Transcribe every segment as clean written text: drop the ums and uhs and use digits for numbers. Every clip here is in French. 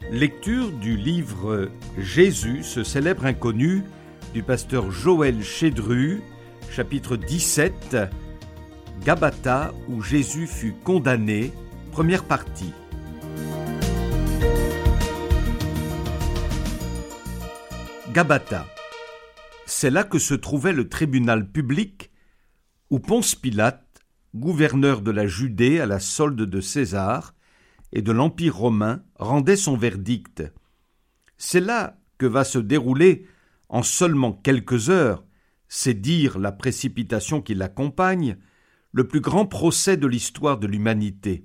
Lecture du livre Jésus, ce célèbre inconnu du pasteur Joël Chédru, chapitre 17, Gabata, où Jésus fut condamné, première partie. Gabata. C'est là que se trouvait le tribunal public où Ponce Pilate, gouverneur de la Judée à la solde de César et de l'Empire romain, rendait son verdict. C'est là que va se dérouler, en seulement quelques heures, c'est dire la précipitation qui l'accompagne, le plus grand procès de l'histoire de l'humanité.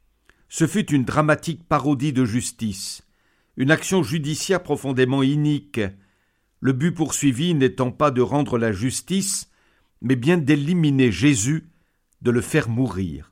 Ce fut une dramatique parodie de justice, une action judiciaire profondément inique, le but poursuivi n'étant pas de rendre la justice, mais bien d'éliminer Jésus, de le faire mourir.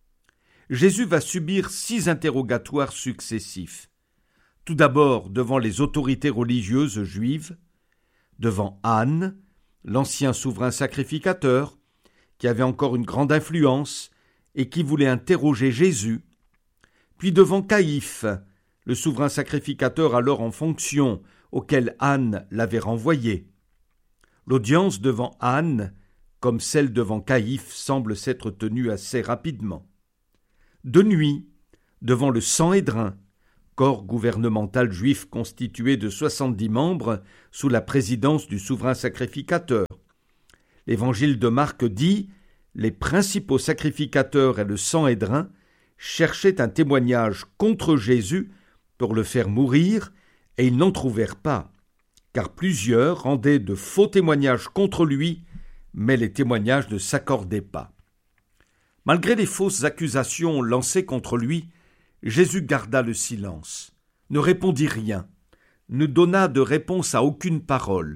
Jésus va subir 6 interrogatoires successifs. Tout d'abord devant les autorités religieuses juives, devant Anne, l'ancien souverain sacrificateur, qui avait encore une grande influence et qui voulait interroger Jésus, puis devant Caïphe, le souverain sacrificateur alors en fonction, auquel Anne l'avait renvoyé. L'audience devant Anne, comme celle devant Caïphe, semble s'être tenue assez rapidement. De nuit, devant le Sanhédrin, corps gouvernemental juif constitué de 70 membres sous la présidence du souverain sacrificateur. L'évangile de Marc dit « Les principaux sacrificateurs et le Sanhédrin cherchaient un témoignage contre Jésus pour le faire mourir, et ils n'en trouvèrent pas, car plusieurs rendaient de faux témoignages contre lui, mais les témoignages ne s'accordaient pas. » Malgré les fausses accusations lancées contre lui, Jésus garda le silence, ne répondit rien, ne donna de réponse à aucune parole.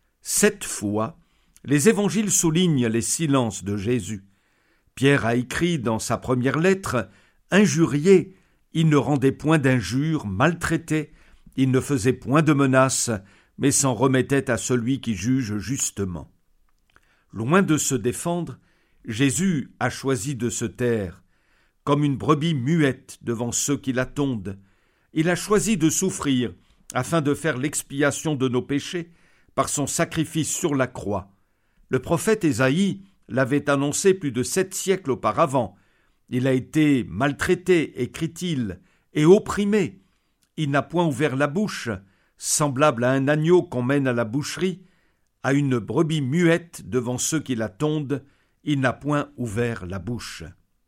7 fois, les évangiles soulignent les silences de Jésus. Pierre a écrit dans sa première lettre « Injurié, il ne rendait point d'injures, maltraité, il ne faisait point de menaces, mais s'en remettait à celui qui juge justement. » Loin de se défendre, Jésus a choisi de se taire, comme une brebis muette devant ceux qui la tondent. Il a choisi de souffrir, afin de faire l'expiation de nos péchés, par son sacrifice sur la croix. Le prophète Ésaïe l'avait annoncé plus de 7 siècles auparavant. Il a été maltraité, écrit-il, et opprimé. Il n'a point ouvert la bouche, semblable à un agneau qu'on mène à la boucherie, à une brebis muette devant ceux qui la tondent, il n'a point ouvert la bouche.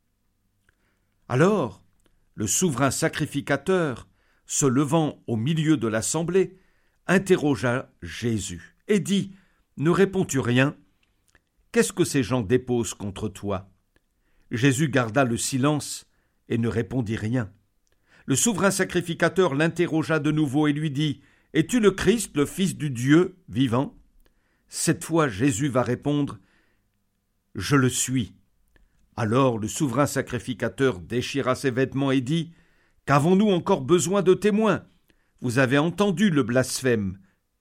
Alors, le souverain sacrificateur, se levant au milieu de l'assemblée, interrogea Jésus et dit « Ne réponds-tu rien ? Qu'est-ce que ces gens déposent contre toi ?» Jésus garda le silence et ne répondit rien. Le souverain sacrificateur l'interrogea de nouveau et lui dit « Es-tu le Christ, le Fils du Dieu vivant ?» Cette fois, Jésus va répondre « Je le suis. » Alors le souverain sacrificateur déchira ses vêtements et dit « Qu'avons-nous encore besoin de témoins ? Vous avez entendu le blasphème. »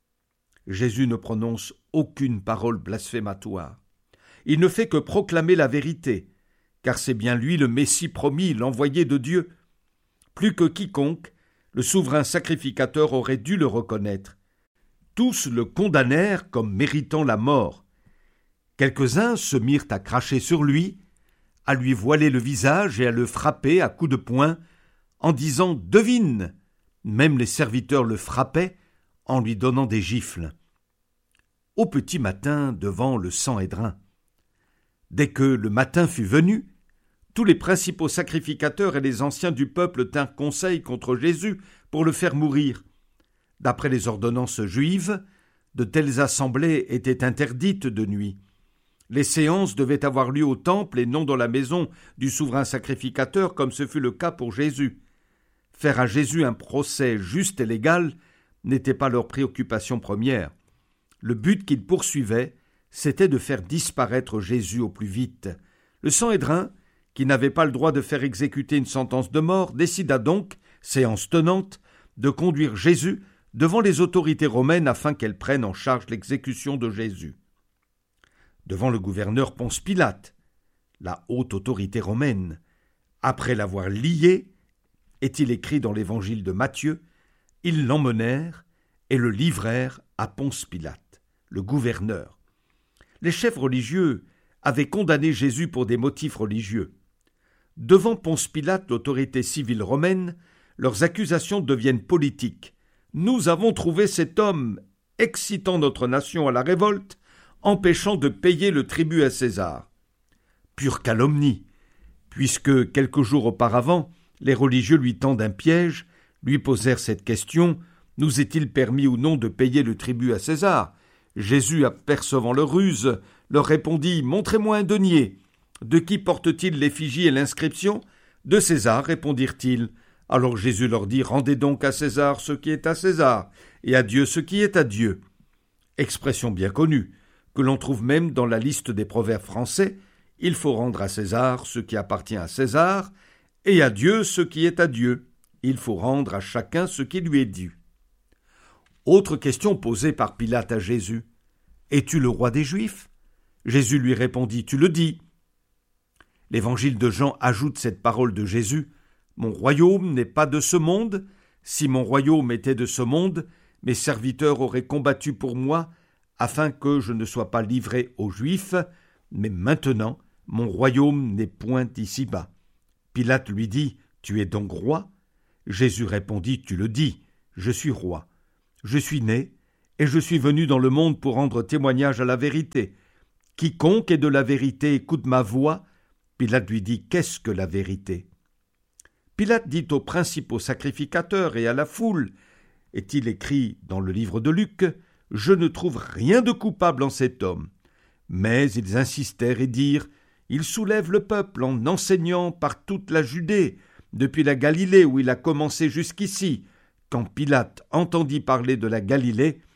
Jésus ne prononce aucune parole blasphématoire. Il ne fait que proclamer la vérité, car c'est bien lui le Messie promis, l'envoyé de Dieu. Plus que quiconque, le souverain sacrificateur aurait dû le reconnaître. Tous le condamnèrent comme méritant la mort. Quelques-uns se mirent à cracher sur lui, à lui voiler le visage et à le frapper à coups de poing, en disant « Devine !» Même les serviteurs le frappaient en lui donnant des gifles. Au petit matin, devant le Sanhédrin. Dès que le matin fut venu, tous les principaux sacrificateurs et les anciens du peuple tinrent conseil contre Jésus pour le faire mourir. D'après les ordonnances juives, de telles assemblées étaient interdites de nuit. Les séances devaient avoir lieu au temple et non dans la maison du souverain sacrificateur, comme ce fut le cas pour Jésus. Faire à Jésus un procès juste et légal n'était pas leur préoccupation première. Le but qu'ils poursuivaient, c'était de faire disparaître Jésus au plus vite. Le Sanhédrin, qui n'avait pas le droit de faire exécuter une sentence de mort, décida donc, séance tenante, de conduire Jésus devant les autorités romaines afin qu'elles prennent en charge l'exécution de Jésus. Devant le gouverneur Ponce Pilate, la haute autorité romaine, après l'avoir lié, est-il écrit dans l'évangile de Matthieu, Ils l'emmenèrent et le livrèrent à Ponce Pilate, le gouverneur. Les chefs religieux avaient condamné Jésus pour des motifs religieux. Devant Ponce Pilate, l'autorité civile romaine, leurs accusations deviennent politiques. Nous avons trouvé cet homme excitant notre nation à la révolte, empêchant de payer le tribut à César. Pure calomnie, puisque quelques jours auparavant, les religieux lui tendent un piège, lui posèrent cette question: nous est-il permis ou non de payer le tribut à César? Jésus, apercevant leur ruse, leur répondit: montrez-moi un denier. De qui porte-t-il l'effigie et l'inscription? De César, répondirent-ils. Alors Jésus leur dit: rendez donc à César ce qui est à César, et à Dieu ce qui est à Dieu. Expression bien connue, que l'on trouve même dans la liste des proverbes français: il faut rendre à César ce qui appartient à César, et à Dieu ce qui est à Dieu. Il faut rendre à chacun ce qui lui est dû. Autre question posée par Pilate à Jésus: es-tu le roi des Juifs? Jésus lui répondit: tu le dis. L'évangile de Jean ajoute cette parole de Jésus: mon royaume n'est pas de ce monde. Si mon royaume était de ce monde, mes serviteurs auraient combattu pour moi, afin que je ne sois pas livré aux Juifs, mais maintenant, mon royaume n'est point d'ici-bas. Pilate lui dit: tu es donc roi? Jésus répondit: tu le dis, je suis roi. Je suis né, et je suis venu dans le monde pour rendre témoignage à la vérité. Quiconque est de la vérité écoute ma voix. Pilate lui dit: qu'est-ce que la vérité? Pilate dit aux principaux sacrificateurs et à la foule: est-il écrit dans le livre de Luc: je ne trouve rien de coupable en cet homme. Mais ils insistèrent et dirent: il soulève le peuple en enseignant par toute la Judée, depuis la Galilée où il a commencé jusqu'ici. Quand Pilate entendit parler de la Galilée,